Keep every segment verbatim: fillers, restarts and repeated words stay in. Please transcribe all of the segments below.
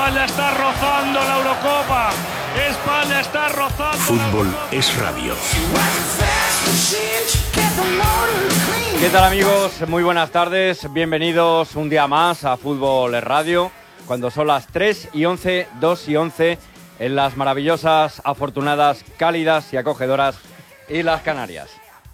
España está rozando la Eurocopa. España está rozando. Fútbol es radio. ¿Qué tal, amigos? Muy buenas tardes. Bienvenidos un día más a Fútbol es radio. Cuando son las tres y once, dos y once, en las maravillosas, afortunadas, cálidas y acogedoras Islas Canarias.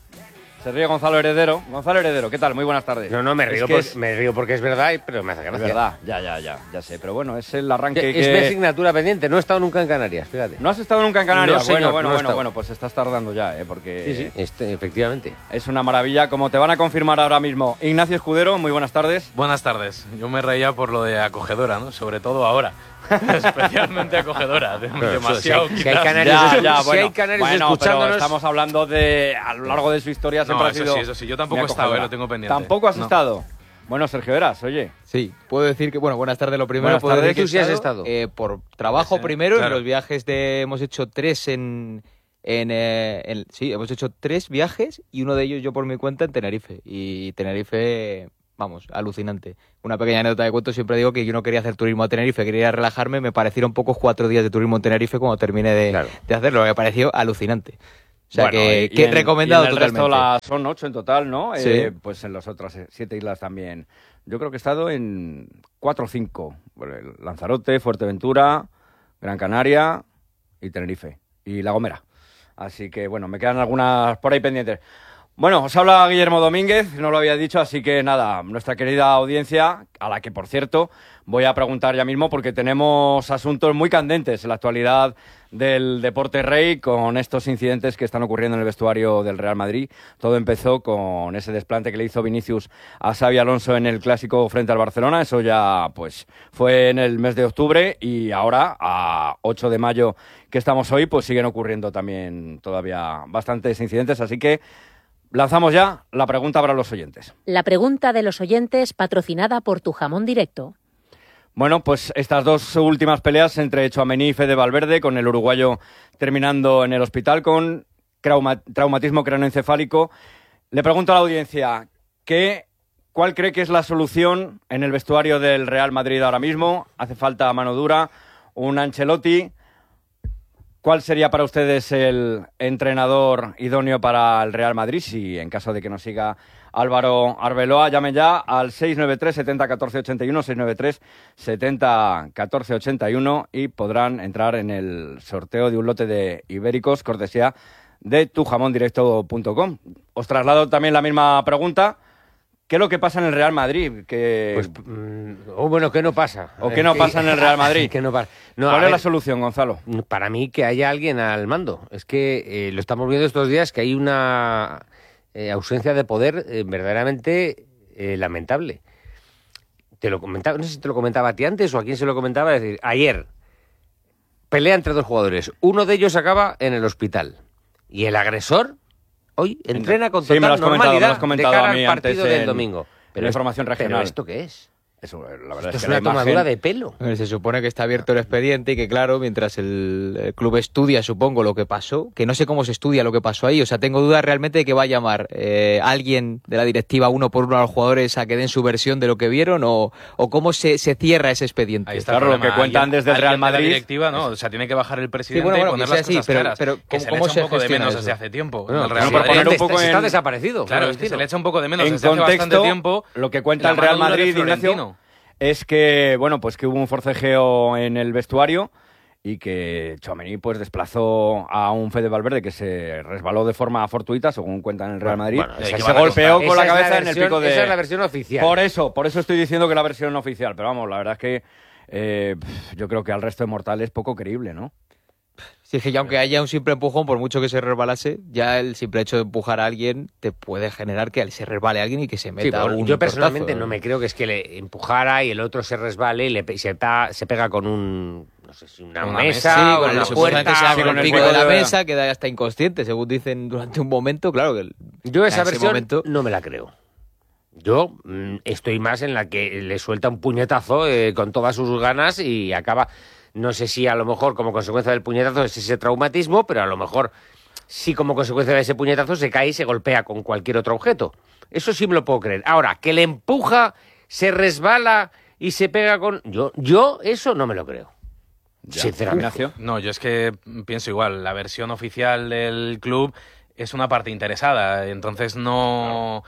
Se ríe Gonzalo Heredero. Gonzalo Heredero, ¿qué tal? Muy buenas tardes. No, no, me río, es que por, es... me río porque es verdad, pero me hace gracia. Es verdad, ya, ya, ya, ya sé. Pero bueno, es el arranque es que... Es mi asignatura pendiente, no he estado nunca en Canarias, fíjate. ¿No has estado nunca en Canarias? No, señor, bueno, bueno, no he bueno, estado. bueno, pues estás tardando ya, ¿eh? Porque... Sí, sí, este, efectivamente. Es una maravilla, como te van a confirmar ahora mismo. Ignacio Escudero, muy buenas tardes. Buenas tardes. Yo me reía por lo de acogedora, ¿no? Sobre todo ahora. Especialmente acogedora. Demasiado, si, hay, quizás. si hay canarios, Ya, ya, si bueno, hay canarios bueno, escuchándonos... pero estamos hablando de... A lo largo de su historia siempre No, ha eso sido... sí, eso sí. Yo tampoco he estado, eh, lo tengo pendiente. ¿Tampoco has No. estado? Bueno, Sergio Eras, oye. Sí, puedo decir que, bueno, buenas tardes lo primero. Buenas puedo tardes. decir que Tú sí has he estado. Eh, por trabajo Sí, primero, claro. en los viajes de... Hemos hecho tres en... en, eh, en- sí, hemos hecho tres viajes y uno de ellos yo por mi cuenta en Tenerife. Y Tenerife, vamos, alucinante. Una pequeña anécdota de cuento, siempre digo que yo no quería hacer turismo a Tenerife, quería relajarme, me parecieron pocos cuatro días de turismo en Tenerife cuando terminé de, Claro. de hacerlo, me pareció alucinante. O sea, Bueno, que, y- y que en- recomendado y en el totalmente. resto las son ocho en total, ¿no? Sí. Eh, pues en las otras eh, siete islas también. Yo creo que he estado en cuatro o cinco. Bueno, el Lanzarote, Fuerteventura, Gran Canaria y Tenerife. Y La Gomera. Así que, bueno, me quedan algunas por ahí pendientes. Bueno, os habla Guillermo Domínguez, no lo había dicho, así que nada, nuestra querida audiencia, a la que, por cierto, voy a preguntar ya mismo porque tenemos asuntos muy candentes en la actualidad del deporte rey con estos incidentes que están ocurriendo en el vestuario del Real Madrid. Todo empezó con ese desplante que le hizo Vinicius a Xabi Alonso en el Clásico frente al Barcelona. Eso ya pues fue en el mes de octubre y ahora, a ocho de mayo que estamos hoy, pues siguen ocurriendo también todavía bastantes incidentes, así que lanzamos ya la pregunta para los oyentes. La pregunta de los oyentes patrocinada por Tu Jamón Directo. Bueno, pues estas dos últimas peleas entre Tchouaméni y Fede Valverde, con el uruguayo terminando en el hospital con trauma- traumatismo craneoencefálico. Le pregunto a la audiencia, ¿qué, ¿cuál cree que es la solución en el vestuario del Real Madrid ahora mismo? ¿Hace falta mano dura? ¿Un Ancelotti? ¿Cuál sería para ustedes el entrenador idóneo para el Real Madrid? Si en caso de que nos siga Álvaro Arbeloa, llamen ya al seis nueve tres, setenta, catorce, ochenta y uno, seis nueve tres, setenta, catorce, ochenta y uno y podrán entrar en el sorteo de un lote de ibéricos, cortesía de tu jamón directo punto com. Os traslado también la misma pregunta. ¿Qué es lo que pasa en el Real Madrid? ¿Qué... Pues, mm, o bueno, ¿qué no pasa? ¿O qué no pasa en el Real Madrid? ¿Qué no pasa? No, ¿Cuál a es ver, la solución, Gonzalo? para mí que haya alguien al mando. Es que eh, lo estamos viendo estos días, que hay una eh, ausencia de poder eh, verdaderamente eh, lamentable. Te lo comentaba, no sé si te lo comentaba a ti antes o a quién se lo comentaba. Es decir, ayer, pelea entre dos jugadores. Uno de ellos acaba en el hospital. Y el agresor hoy entrena con Sí, me lo total has comentado, me lo normalidad has comentado de cara a mí al partido antes del en- domingo. en la información regional. ¿Pero esto qué es? Eso, la verdad Esto es es que una la imagen- tomadura de pelo. Eh, Se supone que está abierto el expediente y que, claro, mientras el, el club estudia, supongo, lo que pasó, que no sé cómo se estudia lo que pasó ahí, o sea, tengo dudas realmente de que va a llamar eh, alguien de la directiva uno por uno a los jugadores a que den su versión de lo que vieron o, o cómo se, se cierra ese expediente. Ahí está Claro, el lo problema. que cuentan Alguien- desde el Real alguien de Madrid- la directiva, ¿no? O sea, tiene que bajar el presidente Sí, bueno, bueno, y poner que las sea así, cosas pero- claras. pero que se le ¿cómo echa se un poco de gestiona menos eso? desde hace tiempo. Bueno, en el pero Real por Madrid. poner un está- poco se en- está desaparecido. Claro, por el es que se estilo. le echa un poco de menos En desde hace bastante contexto, tiempo. lo que cuenta la el Real mano dura de Madrid, Ignacio, Florentino. es que, bueno, pues que hubo un forcejeo en el vestuario y que Tchouaméni pues desplazó a un Fede Valverde que se resbaló de forma fortuita, según cuentan en el Real Madrid. Bueno, y esa se es la- golpeó esa con la es cabeza en el versión- pico de... Esa es la versión oficial. Por eso, por eso estoy diciendo que la versión oficial. Pero vamos, la verdad es que eh, yo creo que al resto de mortales poco creíble, ¿no? Sí, es que ya aunque haya un simple empujón, por mucho que se resbalase, ya el simple hecho de empujar a alguien te puede generar que se resbale alguien y que se Sí, meta pero un yo personalmente tortazo. no me creo que es que le empujara y el otro se resbale y le pe- se, pa- se pega con un, no sé si una, Con una mesa, mesa, Sí, o con una el supuestamente puerta. sea sí, con con el el pico de la cuello de- mesa, queda hasta inconsciente, según dicen durante un momento, claro que el- Yo esa en ese versión momento- no me la creo. Yo mm, estoy más en la que le suelta un puñetazo eh, con todas sus ganas y acaba... No sé si a lo mejor como consecuencia del puñetazo es ese traumatismo, pero a lo mejor sí como consecuencia de ese puñetazo se cae y se golpea con cualquier otro objeto. Eso sí me lo puedo creer. Ahora, que le empuja, se resbala y se pega con... Yo, yo eso no me lo creo. Ya. Sinceramente. Ignacio. No, yo es que pienso igual. La versión oficial del club es una parte interesada, entonces no,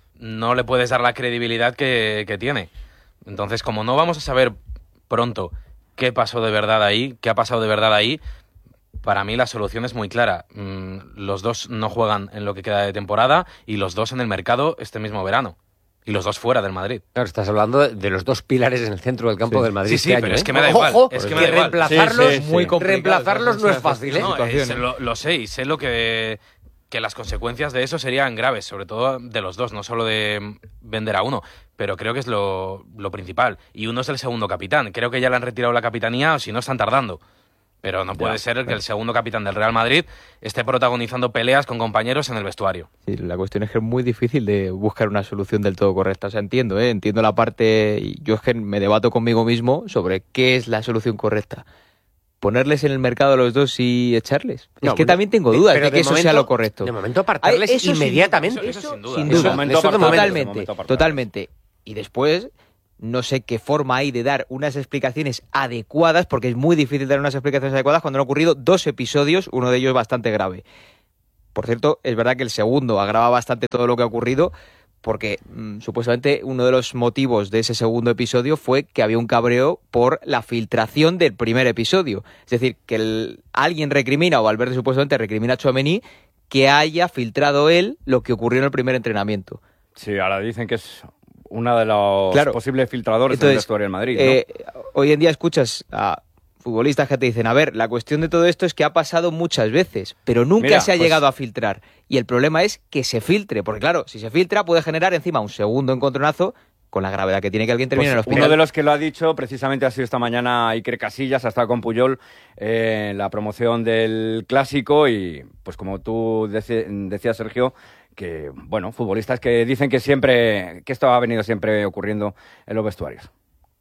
no le puedes dar la credibilidad que, que tiene. Entonces, como no vamos a saber pronto qué pasó de verdad ahí, qué ha pasado de verdad ahí, para mí la solución es muy clara. Los dos no juegan en lo que queda de temporada y los dos en el mercado este mismo verano. Y los dos fuera del Madrid. Claro, estás hablando de, de los dos pilares en el centro del campo Sí. del Madrid. Sí, sí, este pero año, es ¿eh? que me da igual. Ojo, Es que que me da igual. reemplazarlos, Sí, sí, sí. Muy complicado. reemplazarlos no es fácil, ¿eh? No, situaciones. es- lo, lo sé y sé lo que, que las consecuencias de eso serían graves, sobre todo de los dos, no solo de vender a uno, pero creo que es lo, lo principal. Y uno es el segundo capitán. Creo que ya le han retirado la capitanía o si no están tardando. Pero no puede Ya, ser que claro. el segundo capitán del Real Madrid esté protagonizando peleas con compañeros en el vestuario. Sí, la cuestión es que es muy difícil de buscar una solución del todo correcta. O sea, entiendo, ¿eh? Entiendo la parte... y yo es que me debato conmigo mismo sobre qué es la solución correcta. ¿Ponerles en el mercado a los dos y echarles? No, es que no, también tengo de- dudas pero de que de eso sea momento- lo correcto. De momento apartarles Ay, eso sin inmediatamente. duda, eso- eso sin duda. Sin Eso duda, de momento eso de apartarles, de totalmente, momento apartarles. totalmente. Y después, no sé qué forma hay de dar unas explicaciones adecuadas, porque es muy difícil dar unas explicaciones adecuadas cuando han ocurrido dos episodios, uno de ellos bastante grave. Por cierto, es verdad que el segundo agrava bastante todo lo que ha ocurrido, porque mmm, supuestamente uno de los motivos de ese segundo episodio fue que había un cabreo por la filtración del primer episodio. Es decir, que el- alguien recrimina, o Valverde supuestamente recrimina a Tchouaméni, que haya filtrado él lo que ocurrió en el primer entrenamiento. Sí, ahora dicen que es uno de los Claro. posibles filtradores del Entonces, vestuario del Madrid, ¿no? eh, hoy en día escuchas a futbolistas que te dicen, a ver, la cuestión de todo esto es que ha pasado muchas veces, pero nunca Mira, se ha pues- llegado a filtrar. Y el problema es que se filtre, porque claro, si se filtra puede generar encima un segundo encontronazo con la gravedad que tiene que alguien termine Pues en el hospital. uno de los que lo ha dicho precisamente ha sido esta mañana Iker Casillas, ha estado con Puyol eh, en la promoción del Clásico y pues como tú deci- decías, Sergio, que bueno, futbolistas que dicen que siempre, que esto ha venido siempre ocurriendo en los vestuarios.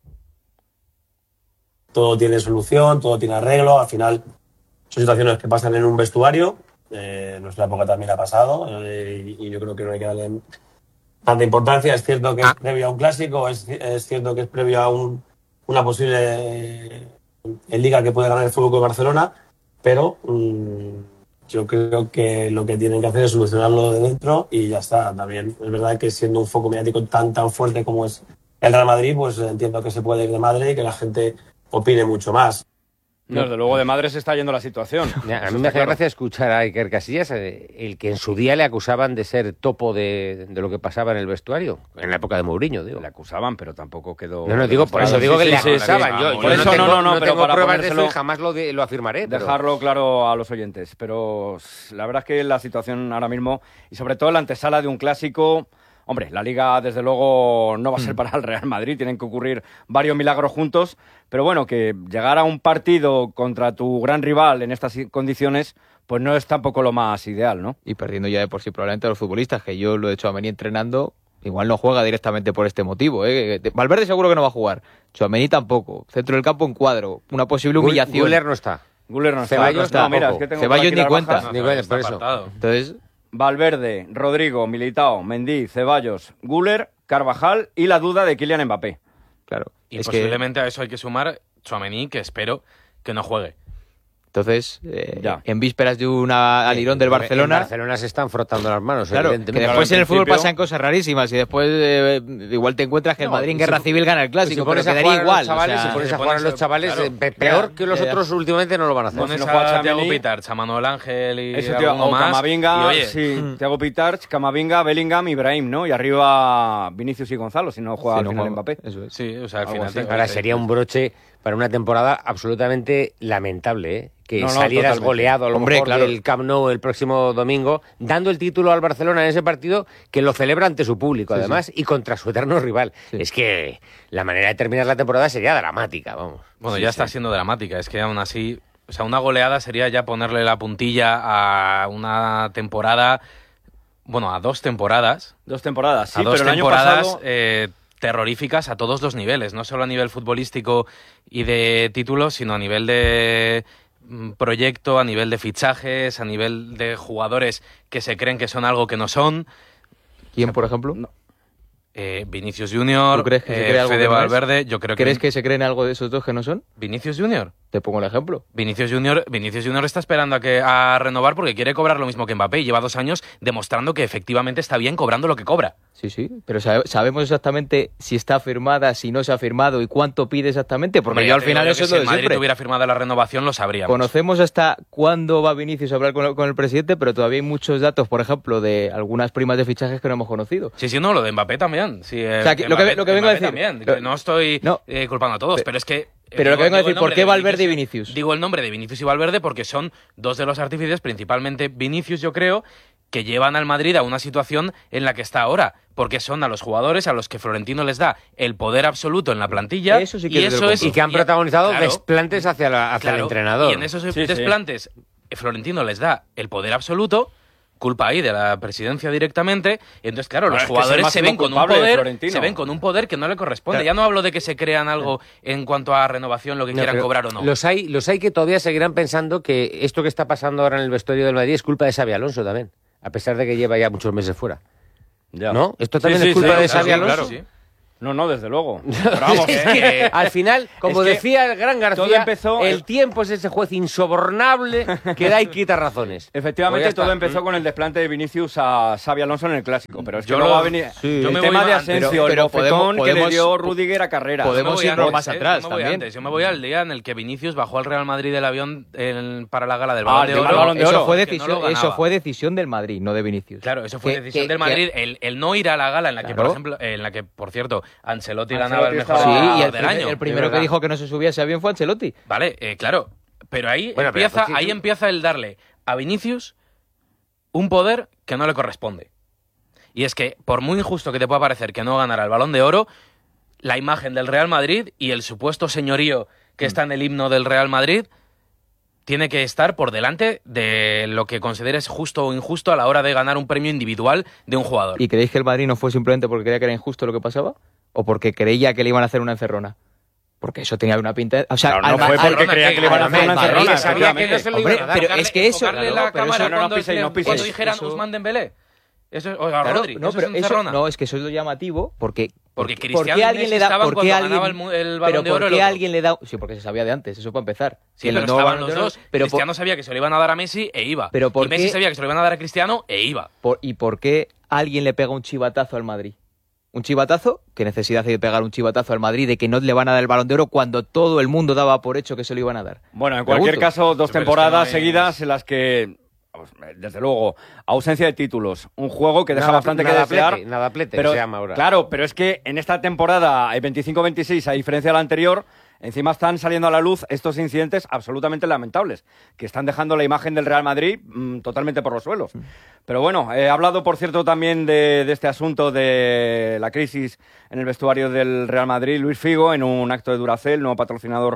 Todo tiene solución, todo tiene arreglo. Al final son situaciones que pasan en un vestuario. Eh, en nuestra época también ha pasado eh, y, y yo creo que no hay que darle tanta importancia. Es cierto que es previo a un clásico, es, es cierto que es previo a un, una posible eh, en Liga que puede ganar el Fútbol Club Barcelona, pero mmm, yo creo que lo que tienen que hacer es solucionarlo de dentro y ya está. También es verdad que siendo un foco mediático tan tan fuerte como es el Real Madrid, pues entiendo que se puede ir de madre y que la gente opine mucho más. No, desde luego de madre se está yendo la situación. Ya, a Eso mí me está hace claro. gracia escuchar a Iker Casillas, eh, el que en su día le acusaban de ser topo de, de lo que pasaba en el vestuario, en la época de Mourinho, digo. Le acusaban, pero tampoco quedó... No, no, digo, por eso demostrado. digo que Sí, le sí, sí, sí. acusaban. Yo, yo Por no eso tengo, no, no, no pero tengo para pruebas de eso ponérselo- y jamás lo, de- lo afirmaré. pero- Dejarlo claro a los oyentes, pero la verdad es que la situación ahora mismo, y sobre todo la antesala de un clásico, hombre, la Liga desde luego no va a ser para el Real Madrid, tienen que ocurrir varios milagros juntos, pero bueno, que llegar a un partido contra tu gran rival en estas condiciones, pues no es tampoco lo más ideal, ¿no? Y perdiendo ya de por sí probablemente a los futbolistas, que yo lo he hecho a Tchouaméni entrenando, igual no juega directamente por este motivo. ¿eh? Valverde seguro que no va a jugar, Tchouaméni tampoco, centro del campo en cuadro, una posible Gu- humillación. Guller no está. Guller no está. Ceballos no, mira, tampoco. es que tengo Ceballos por aquí ni las cuenta. bajas. No, Ni pero cuenta, está por eso. apartado. Entonces, Valverde, Rodrigo, Militao, Mendy, Ceballos, Guller, Carvajal y la duda de Kylian Mbappé. claro, Y es que posiblemente a eso hay que sumar Tchouaméni, que espero que no juegue. entonces, eh, Ya. en vísperas de una alirón del En Barcelona... Barcelona se están frotando las manos, Claro, que evidentemente. después Claro, en en el fútbol principio- pasan cosas rarísimas y después eh, igual te encuentras que el No, Madrid en y guerra si- civil gana el Si clásico, pero pones a quedaría jugar a igual. los chavales, o sea, si pones a si jugar a pones los a- chavales, claro. eh, pe- peor Ya, que los ya, ya. otros últimamente no lo van a hacer. No, si Pones no juega a Thiago Tchouaméni- Pitarch, a Manuel Ángel y Eso, tío, alguno o más. Camavinga, y, oye, sí, Thiago Pitarch, Camavinga, Bellingham, Ibrahim, ¿no? Y arriba Vinicius y Gonzalo, si no juega si al no final juega- Mbappé. Eso es. sí, o sea, al Algo final... así. tengo Ahora ese- sería un broche para una temporada absolutamente lamentable, ¿eh? Que No, no, salieras totalmente. goleado a lo Hombre, mejor claro. del Camp Nou el próximo domingo, dando el título al Barcelona en ese partido que lo celebra ante su público, Sí, además, y contra su eterno rival. Sí. Es que la manera de terminar la temporada sería dramática, vamos. Bueno, Sí, ya sí. está siendo dramática. Es que aún así, o sea, una goleada sería ya ponerle la puntilla a una temporada, bueno, a dos temporadas, Dos temporadas, sí, a dos pero el año temporadas pasado... eh, terroríficas a todos los niveles, no solo a nivel futbolístico y de títulos, sino a nivel de mm, proyecto, a nivel de fichajes, a nivel de jugadores que se creen que son algo que no son. ¿Quién, por ejemplo? No. Eh, Vinicius Junior, ¿Tú crees que se eh, cree algo Fede que no es? Valverde, yo creo que... ¿Crees que se creen algo de esos dos que no son? ¿Vinicius Junior? Te pongo el ejemplo. Vinicius Junior, Vinicius Junior está esperando a que a renovar porque quiere cobrar lo mismo que Mbappé y lleva dos años demostrando que efectivamente está bien cobrando lo que cobra. Sí, sí, pero sabe- sabemos exactamente si está firmada, si no se ha firmado y cuánto pide exactamente, porque Hombre, yo ya al te digo final yo eso que es si lo el de Madrid siempre. tuviera firmada la renovación lo sabríamos. Conocemos hasta cuándo va Vinicius a hablar con, con el presidente, pero todavía hay muchos datos, por ejemplo, de algunas primas de fichajes que no hemos conocido. Sí, sí, no, lo de Mbappé también. Sí, eh, O sea, que lo que- Mbappé- lo que vengo a Mbappé decir- también, lo- que no estoy No. eh, culpando a todos, pero es que... eh, Pero lo que digo- vengo a digo decir, el ¿por nombre qué de Valverde y Vinicius? Digo el nombre de Vinicius y Valverde porque son dos de los artífices, principalmente Vinicius, yo creo, que llevan al Madrid a una situación en la que está ahora, porque son a los jugadores a los que Florentino les da el poder absoluto en la plantilla. Eso sí que y te lo eso compro. es Y que han y- protagonizado claro, desplantes hacia, la- hacia el claro, entrenador. Y en esos Sí, sí. desplantes Florentino les da el poder absoluto, culpa ahí de la presidencia directamente, y entonces claro, Bueno, los es que es el jugadores se máximo ven con un culpable de poder, Florentino. se ven con un poder que no le corresponde. Claro. Ya no hablo de que se crean algo en cuanto a renovación, lo que No, quieran pero cobrar o no. Los hay, los hay que todavía seguirán pensando que esto que está pasando ahora en el vestuario del Madrid es culpa de Xabi Alonso también, a pesar de que lleva ya muchos meses fuera. Ya. ¿No? ¿Esto Sí, también sí, es culpa sí, de claro, Xabi sí, Alonso? claro, sí. No, no, desde luego. Pero vamos, Es eh, que, eh, al final, como es que decía el gran todo García, empezó- el tiempo es ese juez insobornable que da y quita razones. Efectivamente, Pues ya todo está. empezó con el desplante de Vinicius a Xabi Alonso en el Clásico, pero es que Yo luego lo- ha venido sí. yo el me tema voy de más- Asensio, pero- pero el bofetón podemos- que le podemos- dio Rudiger a Carrera. podemos- Yo me voy irnos antes, más ¿eh? atrás Yo me voy también. antes. Yo me voy al día en el que Vinicius bajó al Real Madrid del avión en- para la gala del Balón Ah, de el Oro. tema del Balón de Eso Oro. fue, que no decisión, lo eso ganaba. fue decisión del Madrid, no de Vinicius. Claro, eso fue Que- decisión que- del que- Madrid. El, el no ir a la gala en la que, Claro. por ejemplo, en la que, por cierto, Ancelotti, Ancelotti ganaba el mejor estaba- Sí, y jugador el, del primer- año. el primero verdad. que dijo que no se subía ese avión fue Ancelotti. Vale, eh, claro. Pero ahí, Bueno, pero empieza, pues sí, ahí sí. empieza el darle a Vinicius un poder que no le corresponde. Y es que, por muy injusto que te pueda parecer que no ganara el Balón de Oro, la imagen del Real Madrid y el supuesto señorío que está en el himno del Real Madrid tiene que estar por delante de lo que consideres justo o injusto a la hora de ganar un premio individual de un jugador. ¿Y creéis que el Madrid no fue simplemente porque creía que era injusto lo que pasaba? ¿O porque creía que le iban a hacer una encerrona? Porque eso tenía una pinta... O sea, Claro, al- no fue al- porque al- creía que le iban a al- hacer una al- al- encerrona, al- sabía que no efectivamente. se lo Hombre, iban a dar. pero Enfocarle- es que eso... enfocarle claro, la pero cámara eso- no, no cuando, pises, no pises. cuando dijeran Eso- Ousmane Dembélé. Eso es, o a Claro, Rodri, no, eso pero es eso, encerrona. no, es que eso es lo llamativo porque... Porque ¿por qué Cristiano y alguien Messi le da, estaban por qué cuando alguien, ganaba el mu- el Balón pero de Oro ¿por el qué otro? alguien le da? Sí, porque se sabía de antes, eso para empezar. Sí, Que pero el nuevo estaban Balón los de Oro- dos. pero por- Cristiano sabía que se lo iban a dar a Messi e iba. Pero ¿por y Messi qué- sabía que se lo iban a dar a Cristiano e iba. por- ¿Y por qué alguien le pega un chivatazo al Madrid? Un chivatazo, ¿qué necesidad hay de pegar un chivatazo al Madrid de que no le van a dar el Balón de Oro cuando todo el mundo daba por hecho que se lo iban a dar? Bueno, en cualquier Pregunto. caso, dos Pero es que temporadas no es- seguidas en las que, vamos, desde luego, ausencia de títulos, un juego que deja Nada- bastante que nada desear. plete, nada plete, pero, se llama ahora. Claro, pero es que en esta temporada veinticinco veintiséis, a diferencia de la anterior, encima están saliendo a la luz estos incidentes absolutamente lamentables, que están dejando la imagen del Real Madrid mmm, totalmente por los suelos. Pero bueno, he hablado, por cierto, también de, de este asunto de la crisis en el vestuario del Real Madrid. Luis Figo, en un acto de Duracell, nuevo patrocinador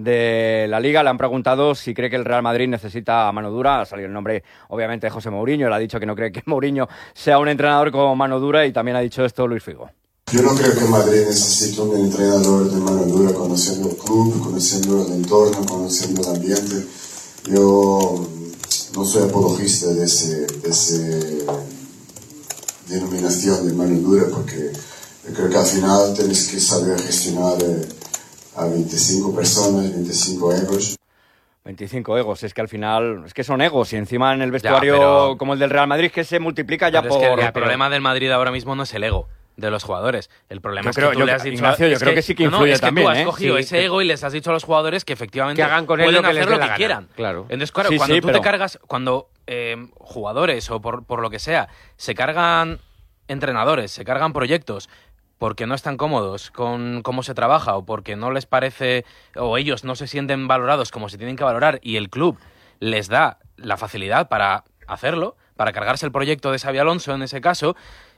de la Liga, le han preguntado si cree que el Real Madrid necesita mano dura. Ha salido el nombre, obviamente, de José Mourinho. Él ha dicho que no cree que Mourinho sea un entrenador con mano dura, y también ha dicho esto Luis Figo. Yo no creo que Madrid necesite un entrenador de mano dura, conociendo el club, conociendo el entorno, conociendo el ambiente. Yo no soy apologista de ese, de ese denominación de mano dura, porque yo creo que al final tienes que saber gestionar eh, a veinticinco personas, veinticinco egos. veinticinco egos, es que al final, es que son egos, y encima en el vestuario pero- como el del Real Madrid, que se multiplica ya Pero por... es que el pero- problema del Madrid ahora mismo no es el ego de los jugadores. El problema Yo es creo- que tú yo- le has dicho... Ignacio, yo es creo que sí que no, no, influye es que también, tú has ¿eh? cogido Sí, ese que- ego y les has dicho a los jugadores que efectivamente Que hagan con él pueden lo que les hacer dé lo la que gana, quieran. claro. Entonces, claro, Sí, cuando sí, tú pero- te cargas... Cuando eh, jugadores o por, por lo que sea se cargan entrenadores, se cargan proyectos porque no están cómodos con cómo se trabaja o porque no les parece o ellos no se sienten valorados como se tienen que valorar y el club les da la facilidad para hacerlo, para cargarse el proyecto de Xabi Alonso en ese caso,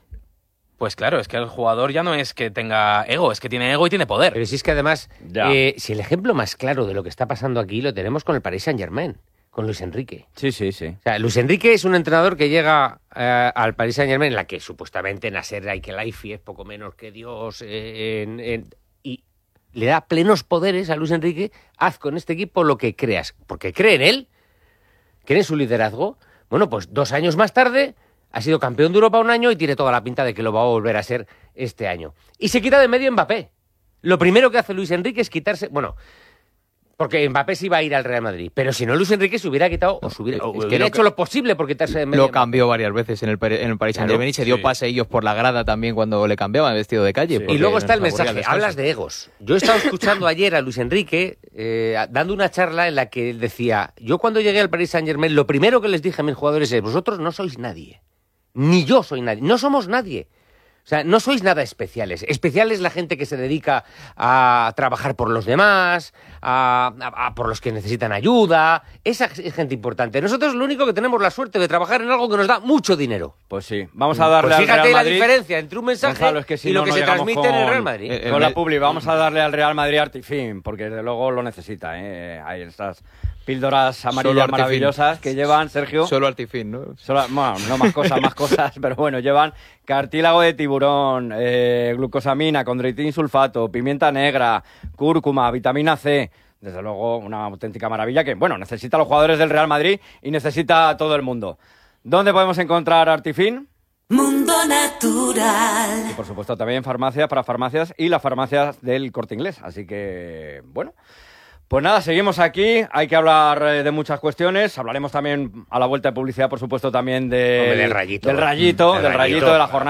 pues claro, es que el jugador ya no es que tenga ego, es que tiene ego y tiene poder. Pero si es que además, Ya. eh, si el ejemplo más claro de lo que está pasando aquí lo tenemos con el Paris Saint-Germain, con Luis Enrique. Sí, sí, sí. O sea, Luis Enrique es un entrenador que llega eh, al Paris Saint-Germain, en la que supuestamente Nasser Al-Khelaifi es poco menos que Dios, eh, en- en- y le da plenos poderes a Luis Enrique. Haz con este equipo lo que creas, porque cree en él, cree en su liderazgo. Bueno, pues dos años más tarde Ha sido campeón de Europa un año y tiene toda la pinta de que lo va a volver a ser este año. Y se quita de medio Mbappé. Lo primero que hace Luis Enrique es quitarse... Bueno, porque Mbappé sí va a ir al Real Madrid. Pero si no, Luis Enrique se hubiera quitado... O, se hubiera, o Es que hubiera lo hecho ca- lo posible por quitarse de medio Lo Mbappé. cambió varias veces en el, Pari- en el Paris Claro, Saint-Germain y se dio sí. paseillos por la grada también cuando le cambiaban vestido de calle. Sí. porque Y luego está el nos aburría mensaje. descanso. Hablas de egos. Yo he estado escuchando ayer a Luis Enrique eh, dando una charla en la que él decía: yo cuando llegué al Paris Saint-Germain, lo primero que les dije a mis jugadores es: vosotros no sois nadie. Ni yo soy nadie. No somos nadie. O sea, no sois nada especiales. Especial es la gente que se dedica a trabajar por los demás, a, a- a por los que necesitan ayuda. Esa es gente importante. Nosotros lo único que tenemos la suerte de trabajar en algo que nos da mucho dinero. Pues sí, vamos a darle Pues al fíjate Real la Madrid. diferencia entre un mensaje Gonzalo, es que si y lo no, que no se llegamos transmite en el con- Real Madrid. Eh, Con la Publi, vamos a darle al Real Madrid Artifin, porque desde luego lo necesita, ¿eh? Hay estas píldoras amarillas Artifin. maravillosas que llevan, Sergio. Solo Artifin, ¿no? Solo- bueno, no más cosas, más cosas, pero bueno, llevan cartílago de tiburón, eh, glucosamina, condroitín sulfato, pimienta negra, cúrcuma, vitamina C. Desde luego, una auténtica maravilla que, bueno, necesita a los jugadores del Real Madrid y necesita a todo el mundo. ¿Dónde podemos encontrar Artifin? Mundo Natural. Y por supuesto también farmacias para farmacias y las farmacias del Corte Inglés. Así que, bueno, pues nada, seguimos aquí. Hay que hablar eh, de muchas cuestiones. Hablaremos también a la vuelta de publicidad, por supuesto, también del, Hombre, del Rayito. del rayito, Del del rayito Rayito. de la jornada.